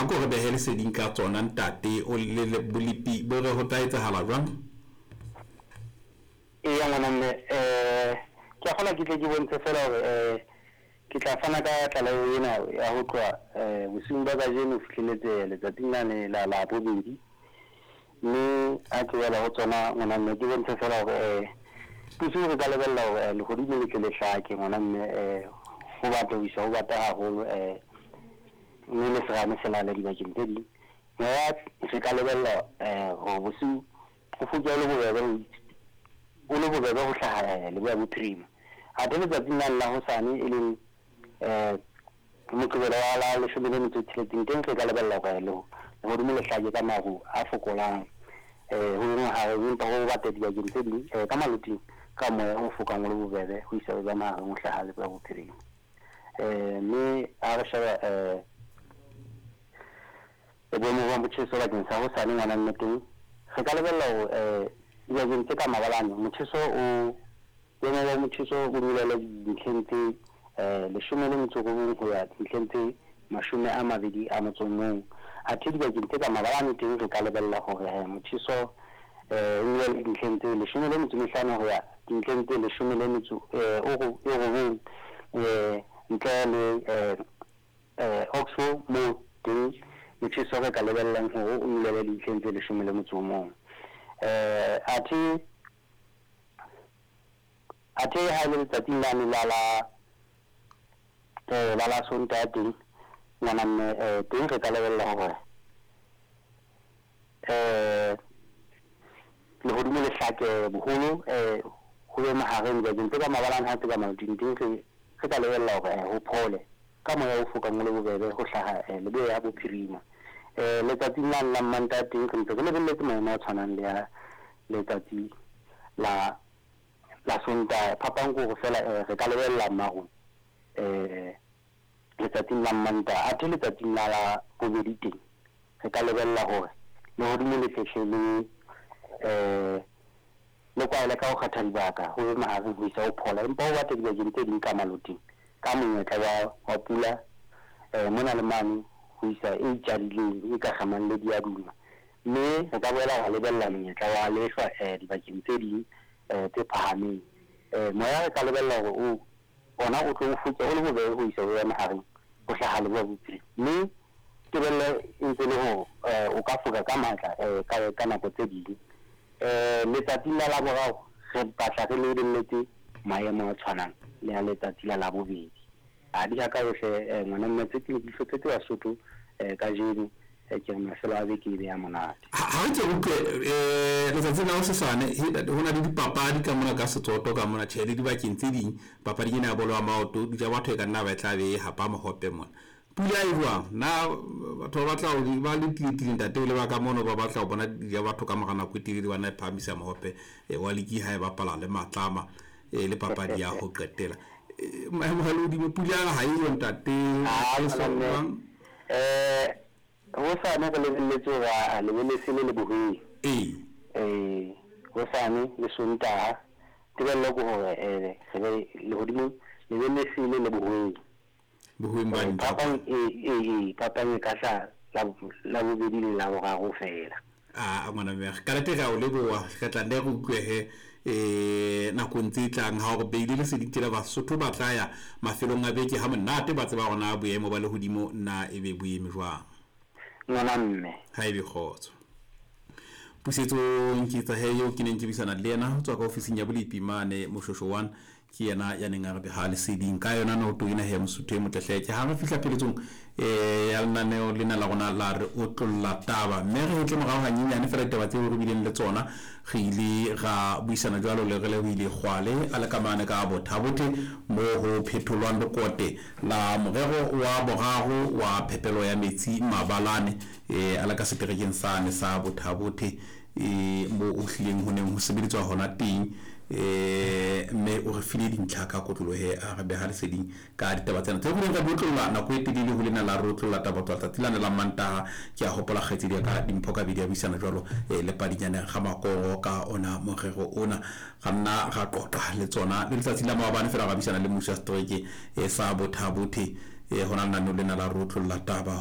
ha go re behele seding ka tsona ntate o le bolipi bo re ho taetsahala jwang ya ngwana mme ke a gona ke tle ke bontshe fela gore ke tla fana ka tlaleho ena ya ho tloha bosiung ba kajeno fihleletse letsatsing lane la bobedi mme a ke wela ho tsona ngwana mme ke bontshe fela gore puso re ka lebella hore lehodimo le tle le hlake ngwana mme ho batla ho isa ho bata haholo mme le serame se na le dibakeng tse ding ya re ka lebella ho bosiu ho futsa le bobebe o le bobebe ho hlaha le ba bophirima a tele tsatsing la hosane e leng moqebelo wa la le shomile metso tsheleteng teng re ka lebella hore ho dimo le hlake ka maru a fokolang ho nngwe ha re empa ho bata dibakeng tse ding ka maluting ka moya o fokang le bobebe ho isa ba maru ho hlaha le ba bophirima mme a re shaba boemo ba motjheso bakeng sa hosane ngwana nneteng re ka lebella hore dibakeng tse ka mabalane motjheso o boemo ba motjheso bo dulele dintlheng tse 19 ho ya dintlheng tse 21 a thi dibakeng tse ka mabalane teng re ka lebella hore motjheso o dulele dintlheng tse 15 ho ya dintlheng tse 10 ntle le Oxford mo teng motjheso re ka lebellang hore o dulele dintlheng tse 11 ate ha le tsatsing lane la sonta teng ngwana mme teng re ka lebella hore le hodimo le hlake boholo ho be mahareng dibakeng tse ka mabalane ha tse ka maluting teng re ka lebella hore ho phole ka moya o fokang le bobebe ho hlaha le be ya bophirima letsatsing la Mantaha teng re ntse re lebelletse maemo a tshwanang le ya letsatsi la Sontaha phapang go fela re ka lebella maru letsatsing la Mantaha a tele letsatsing la bobedi teng re ka lebella hore le hodimo le fehlela le kwaela ka ho kgatha dibaka ho be mahareng ho isa ho phola empa ho bata dibakeng tse ding ka maluting ka monyetla wa pula mona le mane ho isa e tjadileng e ka kgamang le diaduma mme re ka boela ho lebella monyetla wa leshwa dibakeng tse ding tse phahameng moya re ka lebella hore ona o tlo futsa o le bobebe ho isa ho ya mahareng ho hlaha le ba botse mme ke belle ntse le ho o ka foka ka matla ka nako tse ding letsatsing la borao re batla re lebelletse maemo a tshwanang le ya letsatsi la bobedi a di ka yohle ngwana mme tse ke di fotse tsa Sotho ka jeno ke mafelo a beke be ya monate ha ntse o letsatsi la hosane ho na le dipapadi ka mona ka setsoto ka mona tshele di bakeng tse ding papadi ena ya bolo ya maoto di ja batho e ka nna ba tla be hapa mahope mona pula e jwang na batho ba batla ho ba le tlileng tate le ba ka mona ba batla ho bona ya batho ka mogana go tiri ba na phamisa mahope wa leki ha e bapala le matlama le papadi ya ho qetela maemo ha le di pula ha e yo ntate ho sane re lebelletse ba lebelletse le bohoi ho sane le Sontaha tebello go hore re le hodimo lebelletse le bohoi bohoi papang ka sa la bobedi le la boraro fela ngwana me ka rete ga o leboa ka tla nne go utlwe na go ntse tlang ha go beile le sedikela ba Sotho ba tlaya mafelong a beke ha monate ba tseba gona boemo ba le hodimo na e be boeme jwang ngwana mme ha e be khotso pusetso nkitsa he yo ke neng ke bisana le yena tswa ka ofising ya Bolipi mane moshosho 1 ke yena ya neng a re ha le seding ka yona no to ina he Mosotho motletleke ha re fihla peletsong ya nna lena la gona la re o tlolla taba mme re tle mo ga ganyenyane fela taba tse re bileng le tsona re ile ga buisana jalo le re le ile gwale a le kamane ka bothabote mo ho phetholwang lekote la morero wa bogago wa phepelo ya metsi mabalane ala ka seterekeng sane sa bothabote mo o hlileng ho neng ho sebeditswa hona teng me o re file dintlha ka kotlolo he a re be ha le seding ka ditaba tsena tse go ka botlolla na go etelile ho lena la rotlolla taba tsatsa tilana la Mantaha ke a hopola kgetsi di ka dimphoka video bisana jwalo le padinyana ga makoro ka ona morero ona ga nna ga qotwa le tsona le letsatsi la maabane fela ga bisana le Musa Strike sa bothabote hona nna no lena la rotlolla taba